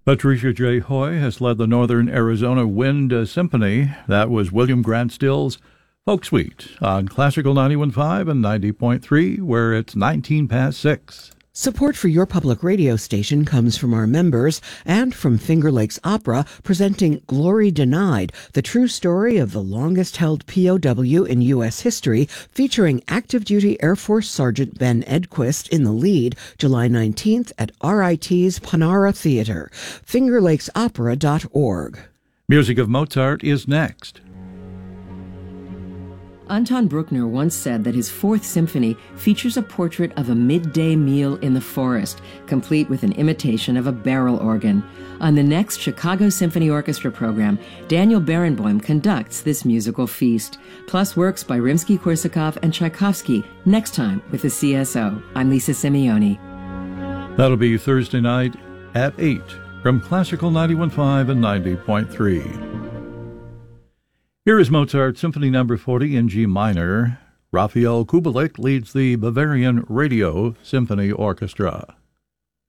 Patricia J. Hoy has led the Northern Arizona Wind Symphony. That was William Grant Still's Folk Suite on Classical 91.5 and 90.3, where it's 19 past 6. Support for your public radio station comes from our members and from Finger Lakes Opera, presenting Glory Denied, the true story of the longest-held POW in U.S. history, featuring active-duty Air Force Sergeant Ben Edquist in the lead, July 19th at RIT's Panara Theater. FingerLakesOpera.org. Music of Mozart is next. Anton Bruckner once said that his Fourth Symphony features a portrait of a midday meal in the forest, complete with an imitation of a barrel organ. On the next Chicago Symphony Orchestra program, Daniel Barenboim conducts this musical feast, plus works by Rimsky-Korsakov and Tchaikovsky, next time with the CSO. I'm Lisa Simeoni. That'll be Thursday night at 8 from Classical 91.5 and 90.3. Here is Mozart Symphony No. 40 in G minor. Raphael Kubelik leads the Bavarian Radio Symphony Orchestra.